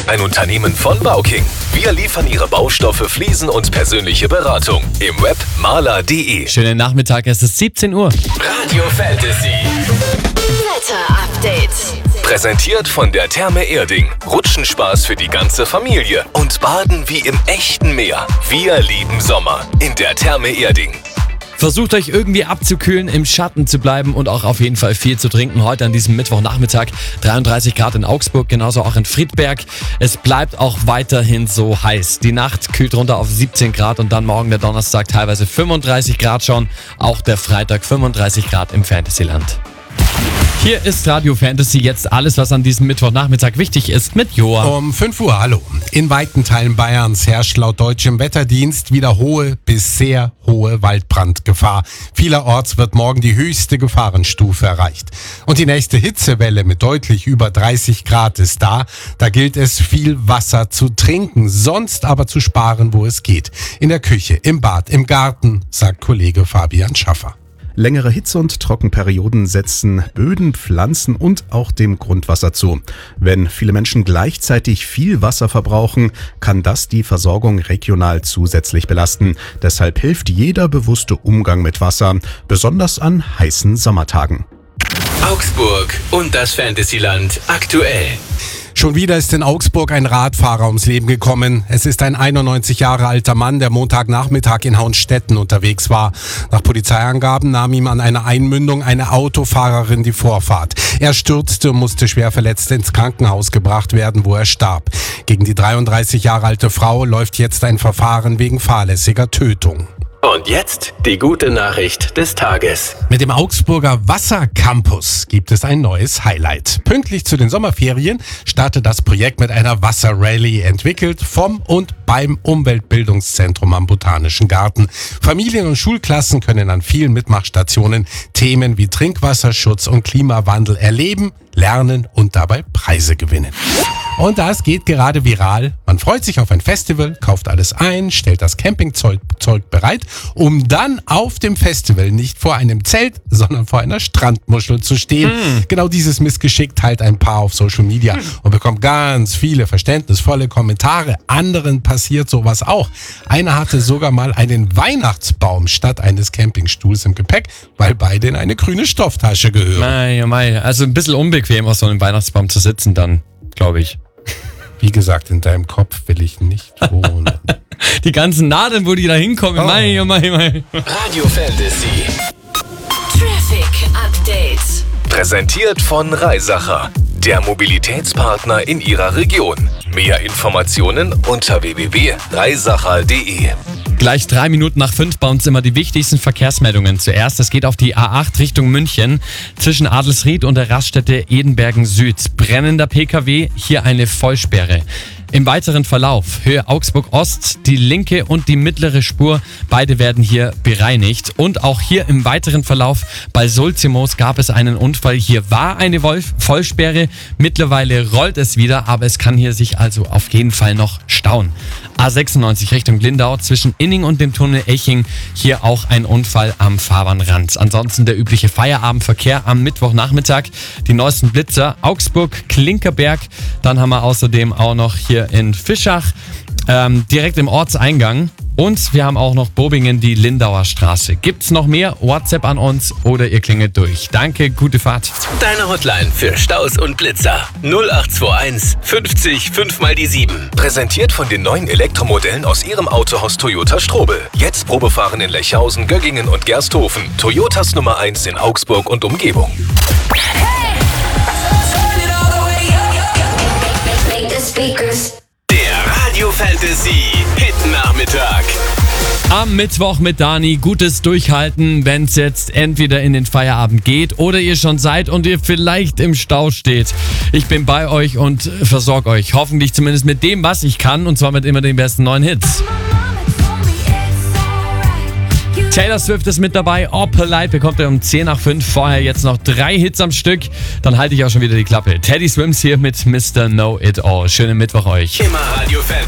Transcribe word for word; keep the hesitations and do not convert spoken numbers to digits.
ein Unternehmen von Bauking. Wir liefern Ihre Baustoffe, Fliesen und persönliche Beratung. Im Web maler punkt de. Schönen Nachmittag, es ist siebzehn Uhr. Radio Fantasy. Wetter-Update. Präsentiert von der Therme Erding. Rutschenspaß für die ganze Familie und Baden wie im echten Meer. Wir lieben Sommer in der Therme Erding. Versucht euch irgendwie abzukühlen, im Schatten zu bleiben und auch auf jeden Fall viel zu trinken. Heute an diesem Mittwochnachmittag dreiunddreißig Grad in Augsburg, genauso auch in Friedberg. Es bleibt auch weiterhin so heiß. Die Nacht kühlt runter auf siebzehn Grad und dann morgen der Donnerstag teilweise fünfunddreißig Grad schon. Auch der Freitag fünfunddreißig Grad im Fantasyland. Hier ist Radio Fantasy, jetzt alles, was an diesem Mittwochnachmittag wichtig ist, mit Joa. Um fünf Uhr, hallo. In weiten Teilen Bayerns herrscht laut deutschem Wetterdienst wieder hohe bis sehr hohe Waldbrandgefahr. Vielerorts wird morgen die höchste Gefahrenstufe erreicht. Und die nächste Hitzewelle mit deutlich über dreißig Grad ist da. Da gilt es, viel Wasser zu trinken, sonst aber zu sparen, wo es geht. In der Küche, im Bad, im Garten, sagt Kollege Fabian Schaffer. Längere Hitze- und Trockenperioden setzen Böden, Pflanzen und auch dem Grundwasser zu. Wenn viele Menschen gleichzeitig viel Wasser verbrauchen, kann das die Versorgung regional zusätzlich belasten. Deshalb hilft jeder bewusste Umgang mit Wasser, besonders an heißen Sommertagen. Augsburg und das Fantasyland aktuell. Schon wieder ist in Augsburg ein Radfahrer ums Leben gekommen. Es ist ein einundneunzig Jahre alter Mann, der Montagnachmittag in Hauenstetten unterwegs war. Nach Polizeiangaben nahm ihm an einer Einmündung eine Autofahrerin die Vorfahrt. Er stürzte und musste schwer verletzt ins Krankenhaus gebracht werden, wo er starb. Gegen die dreiunddreißig Jahre alte Frau läuft jetzt ein Verfahren wegen fahrlässiger Tötung. Und jetzt die gute Nachricht des Tages. Mit dem Augsburger Wassercampus gibt es ein neues Highlight. Pünktlich zu den Sommerferien startet das Projekt mit einer Wasserrallye, entwickelt vom und beim Umweltbildungszentrum am Botanischen Garten. Familien und Schulklassen können an vielen Mitmachstationen Themen wie Trinkwasserschutz und Klimawandel erleben, lernen und dabei Preise gewinnen. Und das geht gerade viral. Man freut sich auf ein Festival, kauft alles ein, stellt das Campingzeug Zeug bereit, um dann auf dem Festival nicht vor einem Zelt, sondern vor einer Strandmuschel zu stehen. Mm. Genau dieses Missgeschick teilt ein Paar auf Social Media mm. und bekommt ganz viele verständnisvolle Kommentare. Anderen passiert sowas auch. Einer hatte sogar mal einen Weihnachtsbaum statt eines Campingstuhls im Gepäck, weil beide in eine grüne Stofftasche gehören. Mei, oh mei. Also ein bisschen unbequem, auf so einem Weihnachtsbaum zu sitzen dann, glaube ich. Wie gesagt, in deinem Kopf will ich nicht wohnen. Die ganzen Nadeln, wo die da hinkommen. Oh. Mei, oh mei, mei. Radio Fantasy. Traffic Update. Präsentiert von Reisacher, der Mobilitätspartner in Ihrer Region. Mehr Informationen unter w w w punkt reisacher punkt de. Gleich drei Minuten nach fünf bei uns immer die wichtigsten Verkehrsmeldungen. Zuerst, es geht auf die A acht Richtung München. Zwischen Adelsried und der Raststätte Edenbergen Süd. Brennender P K W, hier eine Vollsperre. Im weiteren Verlauf, Höhe Augsburg Ost, die linke und die mittlere Spur, beide werden hier bereinigt. Und auch hier im weiteren Verlauf bei Sulzimos gab es einen Unfall. Hier war eine Wolf- Vollsperre, mittlerweile rollt es wieder, aber es kann hier sich also auf jeden Fall noch stauen. A sechsundneunzig Richtung Lindau, zwischen Inning und dem Tunnel Eching, hier auch ein Unfall am Fahrbahnrand. Ansonsten der übliche Feierabendverkehr am Mittwochnachmittag, die neuesten Blitzer, Augsburg, Klinkerberg, dann haben wir außerdem auch noch hier in Fischach, ähm, direkt im Ortseingang. Und wir haben auch noch Bobingen, die Lindauer Straße. Gibt's noch mehr? WhatsApp an uns oder ihr klingelt durch. Danke, gute Fahrt. Deine Hotline für Staus und Blitzer. null acht zwei eins fünfzig fünf mal die sieben. Präsentiert von den neuen Elektromodellen aus Ihrem Autohaus Toyota Strobel. Jetzt Probefahren in Lechhausen, Göggingen und Gersthofen. Toyotas Nummer eins in Augsburg und Umgebung. Der Radio Fantasy Hit Nachmittag. Am Mittwoch mit Dani, gutes Durchhalten, wenn es jetzt entweder in den Feierabend geht oder ihr schon seid und ihr vielleicht im Stau steht. Ich bin bei euch und versorge euch hoffentlich zumindest mit dem, was ich kann, und zwar mit immer den besten neuen Hits. Taylor Swift ist mit dabei, All Polite bekommt er um zehn nach fünf, vorher jetzt noch drei Hits am Stück, dann halte ich auch schon wieder die Klappe. Teddy Swims hier mit Mister Know It All. Schönen Mittwoch euch. Immer Radio Fan.